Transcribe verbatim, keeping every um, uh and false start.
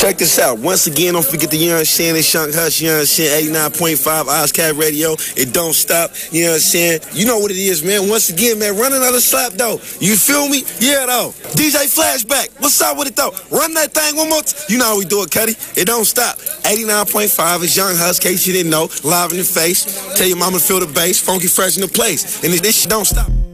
Check this out. Once again, don't forget the, you know what I'm saying, it's Young Hush, you know what I'm saying, eighty-nine point five Ozcat Radio. It don't stop, you know what I'm saying. You know what it is, man. Once again, man, run another slap, though. You feel me? Yeah, though. D J Flashback, what's up with it, though? Run that thing one more time. You know how we do it, Cuddy. It don't stop. eighty-nine point five is Young Hush, in case you didn't know. Live in the face. Tell your mama to feel the bass. Funky fresh in the place. And this shit don't stop.